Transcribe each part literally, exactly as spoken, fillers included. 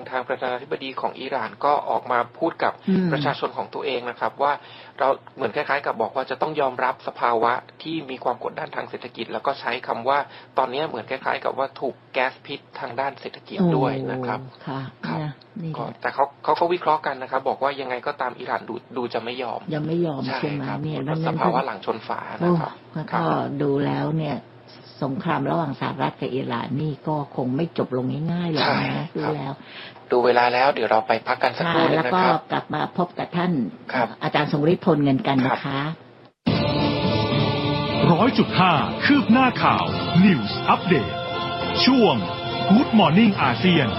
ทางประธานาธิบดีของอิหร่านก็ออกมาพูดกับประชาชนของตัวเองนะครับว่าเราเหมือนคล้ายๆกับบอกว่าจะต้องยอมรับสภาวะที่มีความกดดันทางเศรษฐกิจแล้วก็ใช้คำว่าตอนนี้เหมือนคล้ายๆกับว่าถูกแก๊สพิษทางด้านเศรษฐกิจด้วยนะครับค่ะก็แต่เขาเขาก็วิเคราะห์กันนะครับบอกว่ายังไงก็ตามอิหร่านดูดูจะไม่ยอมยังไม่ยอมใช่ไหมเนี่ยสภาวะหลังชนฝานะครับก็ดูแล้วเนี่ยสงครามระหว่างสหรัฐกับอิหร่านนี่ก็คงไม่จบลงง่ายๆหรอกนะดูแล้วดูเวลาแล้วเดี๋ยวเราไปพักกันสักครู่นึงนะครับแล้วก็กลับมาพบกับท่านอาจารย์ทรงฤทธิ์พลเงินกันนะคะร้อยจุดห้าคืบหน้าข่าว News Update ช่วง Good Morning อาเซียน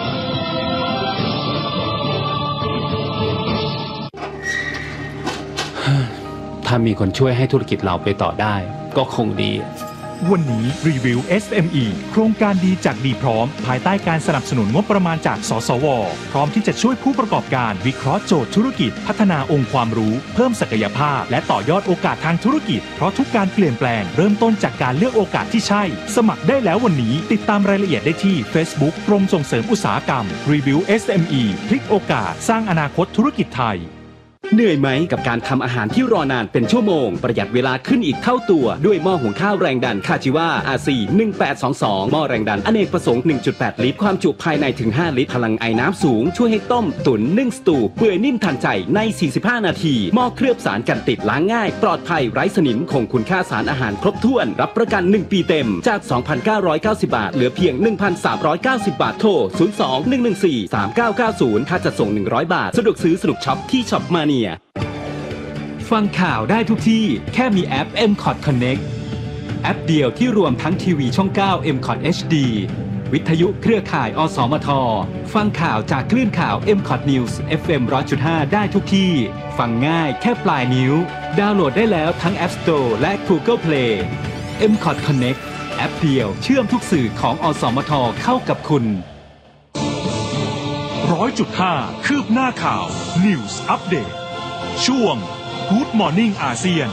ถ้ามีคนช่วยให้ธุรกิจเราไปต่อได้ก็คงดีวันนี้รีวิว เอส เอ็ม อี โครงการดีจากดีพร้อมภายใต้การสนับสนุนงบประมาณจากสสวพร้อมที่จะช่วยผู้ประกอบการวิเคราะห์โจทย์ธุรกิจพัฒนาองค์ความรู้เพิ่มศักยภาพและต่อยอดโอกาสทางธุรกิจเพราะทุกการเปลี่ยนแปลงเริ่มต้นจากการเลือกโอกาสที่ใช่สมัครได้แล้ววันนี้ติดตามรายละเอียดได้ที่ Facebook กรมส่งเสริมอุตสาหกรรมรีวิว เอส เอ็ม อี พลิกโอกาสสร้างอนาคตธุรกิจไทยเหนื่อยไหมกับการทำอาหารที่รอนานเป็นชั่วโมงประหยัดเวลาขึ้นอีกเท่าตัวด้วยหม้อหุงข้าวแรงดันคาจิวา อาร์ ซี หนึ่งแปดสองสองหม้อแรงดันอเนกประสงค์ หนึ่งจุดแปด ลิตรความจุภายในถึงห้าลิตรพลังไอน้ำสูงช่วยให้ต้มตุ๋นนึ่งสตูเปื่อยนิ่มทันใจในสี่สิบห้านาทีหม้อเคลือบสารกันติดล้างง่ายปลอดภัยไร้สนิมคงคุณค่าสารอาหารครบถ้วนรับประกันหนึ่งปีเต็มจาก สองพันเก้าร้อยเก้าสิบ บาทเหลือเพียง หนึ่งพันสามร้อยเก้าสิบ บาทโทรศูนย์ สอง หนึ่ง หนึ่ง สี่ สาม เก้า เก้า ศูนย์ค่าจัดส่งหนึ่งร้อยบาทสะดวกซื้อสนุกช็อปที่ช็อปมาเนียฟังข่าวได้ทุกที่แค่มีแอป เอ็ม คอท Connect แอปเดียวที่รวมทั้งทีวีช่อง เก้า เอ็ม คอท เอช ดี วิทยุเครือข่าย อสมท ฟังข่าวจากคลื่นข่าว เอ็ม คอท News เอฟ เอ็ม หนึ่งร้อยจุดห้า ได้ทุกที่ฟังง่ายแค่ปลายนิ้วดาวน์โหลดได้แล้วทั้ง App Store และ Google Play เอ็ม คอท Connect แอปเดียวเชื่อมทุกสื่อของอสมทเข้ากับคุณร้อยจุดห้า คืบหน้าข่าว News Update ช่วงGood Morning อาเซียน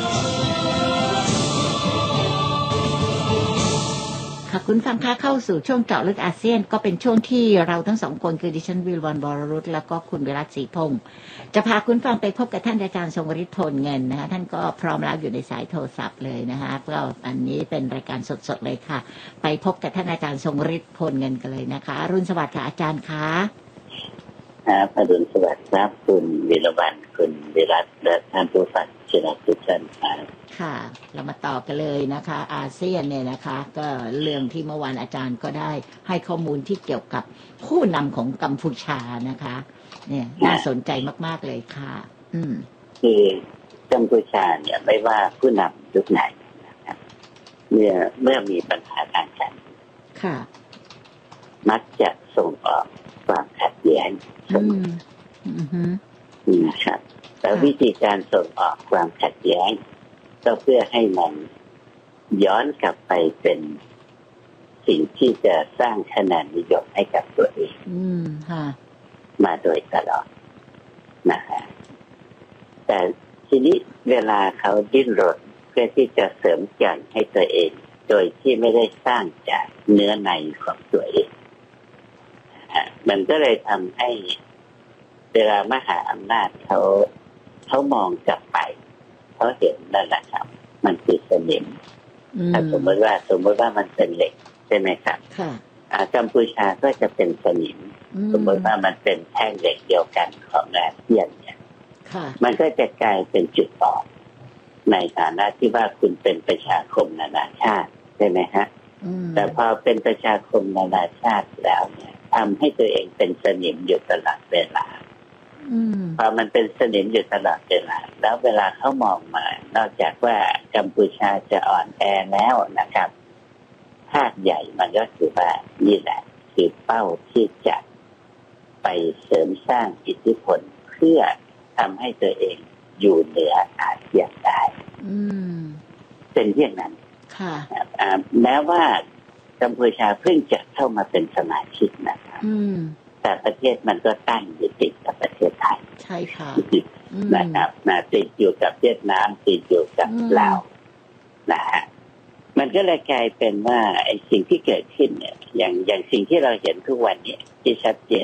ค่ะคุณฟังค่ะเข้าสู่ช่วงเจาะลึกอาเซียนก็เป็นช่วงที่เราทั้งสองคนคือดิฉันวิลวรรณวรรุตแล้วก็คุณวิรัตศรีพงศ์จะพาคุณฟังไปพบกับท่านอาจารย์ทรงฤทธิ์พลเงินนะคะท่านก็พร้อมแล้วอยู่ในสายโทรศัพท์เลยนะคะก็อันนี้เป็นรายการสดๆเลยค่ะไปพบกับท่านอาจารย์ทรงฤทธิ์พลเงินกันเลยนะคะรุ่นสวัสดิ์ค่ะอาจารย์คะครับอรุณสวัสดิ์ครับคุณวิรวรรณคุณวิรัตและท่านผู้ฟังที่รักทุกท่านครับค่ะเรามาต่อกันเลยนะคะอาเซียนเนี่ยนะคะก็เรื่องที่เมื่อวานอาจารย์ก็ได้ให้ข้อมูลที่เกี่ยวกับผู้นำของกัมพูชานะคะเนี่ยน่าสนใจมากๆเลยค่ะอืมคือกัมพูชาเนี่ยไม่ว่าผู้นำยุคไหนนะครับเนี่ยเมื่อมีปัญหาทางการค่ะมักจะส่งออกความขัดแย้งอืมอืมนะครับแต่วิธีการส่งออกความขัดแย้งก็เพื่อให้มันย้อนกลับไปเป็นสิ่งที่จะสร้างคะแนนนิยมให้กับตัวเองมาโดยตลอดนะฮะแต่ทีนี้เวลาเขาดิ้นรนเพื่อที่จะเสริมแก่นให้ตัวเองโดยที่ไม่ได้สร้างจากเนื้อในของตัวเองมันก็เลยทำให้เวลามหาอำนาจเขาเขามองกลับไปเขาเห็นนั่นแหละครับมันคือสนิมถ้าสมมติว่าสมมติว่ามันเป็นเหล็กใช่ไหมครับกัมพูชาก็จะเป็นสนิมสมมติว่ามันเป็นแท่งเหล็กเดียวกันของอาเซียนเนี่ยมันก็จะกลายเป็นจุดอ่อนในฐานะที่ว่าคุณเป็นประชาคมนานาชาติใช่ไหมฮะแต่พอเป็นประชาคมนานาชาติแล้วเนี่ยทำให้ตัวเองเป็นสนิมอยู่ตลอดเวลาพอมันเป็นสนิมอยู่ตลอดเวลาแล้วเวลาเขามองมานอกจากว่ากัมพูชาจะอ่อนแอแล้วนะครับภาพใหญ่มันก็คือว่านี่แหละคือเป้าที่จะไปเสริมสร้างอิทธิพลเพื่อทำให้ตัวเองอยู่เหนืออาเซียนได้เป็นเช่นนั้นแม้ว่ากัมพูชาเพิ่งจะเข้ามาเป็นสมาชิกนะครับแต่ประเทศมันก็ตั้งอยู่ติดกับประเทศไทยใช่ค่ะนะครับนะติดอยู่กับเวียดนามติดอยู่กับลาวนะฮะมันก็เลยกลายเป็นว่าไอ้สิ่งที่เกิดขึ้นเนี่ยอย่างอย่างสิ่งที่เราเห็นทุกวันนี้ที่ชัดเจน